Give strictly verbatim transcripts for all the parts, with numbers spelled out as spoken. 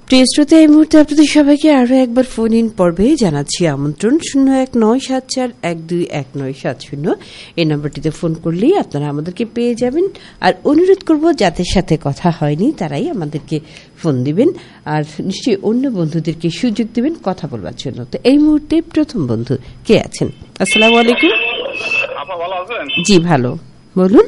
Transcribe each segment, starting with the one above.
প্রিয় শ্রোতা, এই মুহূর্তে আপনাদের সবাইকে আরো একবার ফোন ইন পর্বে জানাচ্ছি আমন্ত্রণ। শূন্য এক নয় সাত চার এক দুই এক নয় সাত শূন্য এই নম্বরটিতে ফোন করলেই আপনারা আমাদেরকে পেয়ে যাবেন। আর অনুরোধ করব যাদের সাথে কথা হয়নি তারাই আমাদেরকে ফোন দিবেন, আর নিশ্চয়ই অন্য বন্ধুদেরকে সুযোগ দিবেন কথা বলবার জন্য। তো এই মুহূর্তে প্রথম বন্ধু কে আছেন? আসসালামু আলাইকুম। জি ভালো, বলুন।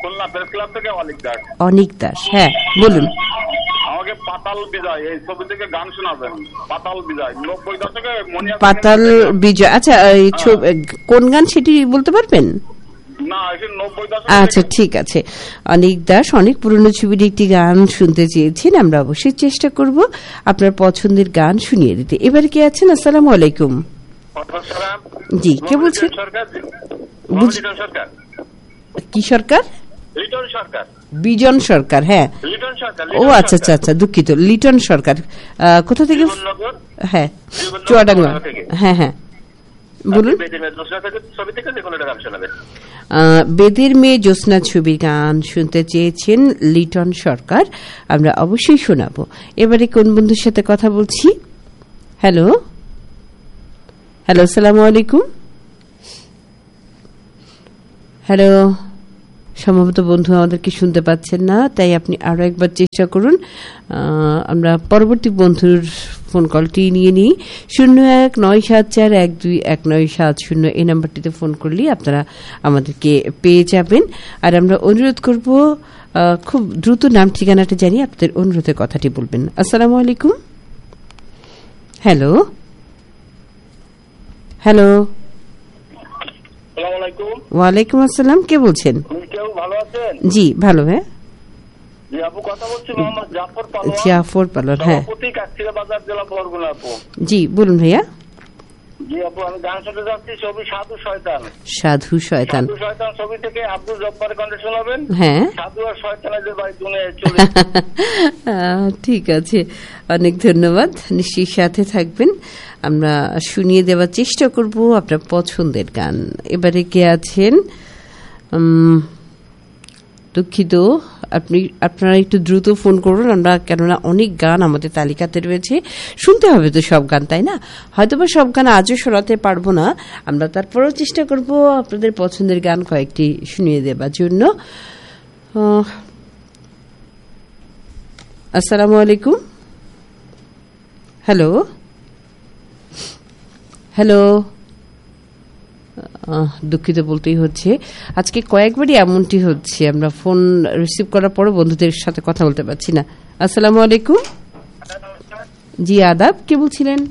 অনিক দাস, হ্যাঁ বলুন। আমাকে পাতাল বিজয় এই ছবি থেকে গান শোনাবেন। পাতাল বিজয় নব্বই দশকে। পাতাল বিজয়, আচ্ছা কোন গান সেটি বলতে পারবেন? না, নব্বই দশক। আচ্ছা ঠিক আছে। অনিক দাস অনেক পুরনো ছবির একটি গান শুনতে চেয়েছেন, আমরা অবশ্যই চেষ্টা করব আপনার পছন্দের গান শুনিয়ে দিতে। এবারে কে আছেন? আসসালামু আলাইকুম। জি কে বলছেন? কি সরকার? বিজন সরকার, হ্যাঁ। ও আচ্ছা আচ্ছা আচ্ছা, দুঃখিত। লিটন সরকার কোথা থেকে? হ্যাঁ চুয়াডাঙ্গা। হ্যাঁ হ্যাঁ বলুন। বেদের মেয়ে জ্যোৎস্না ছবির গান শুনতে চেয়েছেন লিটন সরকার, আমরা অবশ্যই শোনাবো। এবারে কোন বন্ধুর সাথে কথা বলছি? হ্যালো হ্যালো আসসালামু আলাইকুম। হ্যালো, সম্ভবত বন্ধু আমাদেরকে শুনতে পাচ্ছেন না, তাই আপনি আরো একবার চেষ্টা করুন। আমরা পরবর্তী বন্ধুর ফোন কলটি নিয়ে নিই। শূন্য এক নয় সাত চার এক দুই এক নয় সাত শূন্য এই নাম্বারটিতে ফোন করলেই আপনারা আমাদেরকে পেয়ে যাবেন। আর আমরা অনুরোধ করব খুব দ্রুত নাম ঠিকানাটা জানিয়ে আপনাদের অনুরোধের কথাটি বলবেন। আসসালামু আলাইকুম। হ্যালো হ্যালো ওয়ালাইকুম আসসালাম, কে বলছেন? জি ভালো। হ্যাঁ জাফর পালর, হ্যাঁ জি বলুন ভাইয়া। জি আপু, আমি গান শুনতে যাচ্ছি ছবি সাধু শয়তান। সাধু শয়তান ছবি থেকে আব্দুল জব্বারের কণ্ঠে শোনাবেন। হ্যাঁ সাধু আর শয়তানের বাড়ি দুনিয়ায় চলে। ঠিক আছে, অনেক ধন্যবাদ। নিশ্চয়ই সাথে থাকবেন, আমরা শুনিয়ে দেওয়ার চেষ্টা করব আপনার পছন্দের গান। এবারে কে আছেন? দুঃখিত, আপনি আপনারা একটু দ্রুত ফোন করুন, আমরা কেননা অনেক গান আমাদের তালিকাতে রয়েছে, শুনতে হবে তো সব গান, তাই না? হয়তোবা সব গান আজও শোনাতে পারবো না, আমরা তারপরেও চেষ্টা করব আপনাদের পছন্দের গান কয়েকটি শুনিয়ে দেবার জন্য। আসসালামু আলাইকুম। হ্যালো হ্যালো দুঃখিত বলতেই হচ্ছে, আজকে কয়েকবারই এমনটি হচ্ছে, আমরা ফোন রিসিভ করার পরও বন্ধুদের সাথে কথা বলতে পারছি না। আসসালামু আলাইকুম। জি আদাব, কে বলছিলেন?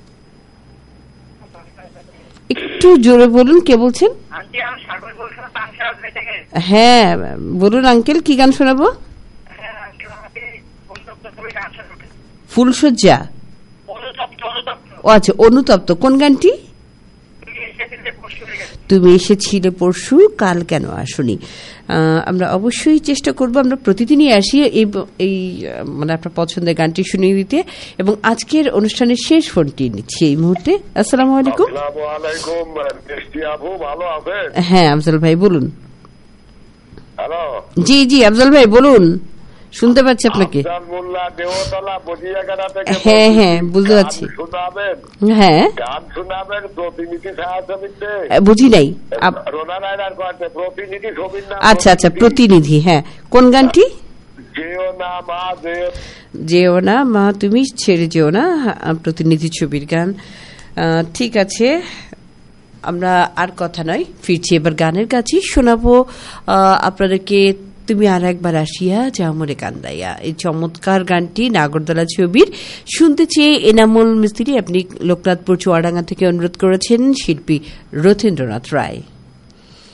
একটু জোরে বলুন, কে বলছেন? হ্যাঁ বলুন আঙ্কেল, কি গান শোনাবো? ফুলসজ্জা, ও আচ্ছা অনুতপ্ত। কোন গানটি? তুমি এসেছিলে পরশু, কাল কেন আসনি। আমরা অবশ্যই চেষ্টা করব, আমরা প্রতিদিনই আসি এই মানে আপনার পছন্দের গানটি শুনিয়ে দিতে। এবং আজকের অনুষ্ঠানের শেষ ফোনটি নিচ্ছি এই মুহূর্তে। আসসালামু আলাইকুম। হ্যাঁ আফজল ভাই বলুন। জি জি আফজল ভাই বলুন, শুনতে পাচ্ছি আপনাকে। হ্যাঁ হ্যাঁ বুঝতে পারছি। হ্যাঁ বুঝি নাই। আচ্ছা আচ্ছা প্রতিনিধি, হ্যাঁ কোন গানটি? যেও না মা তুমি ছেড়ে যেও না, প্রতিনিধি ছবির গান। ঠিক আছে, আমরা আর কথা নয়, ফিরছি এবার গানের কাছে। শোনাবো আপনাদেরকে তুমি আর একবার আসিয়া যা মরে কান্দাইয়া, এই চমৎকার গানটি নাগরদোলা ছবির। শুনতে চেয়ে এনামুল মিস্ত্রি আপনি লোকনাথপুর চুয়াডাঙ্গা থেকে অনুরোধ করেছেন শিল্পী রথীন্দ্রনাথ রায়।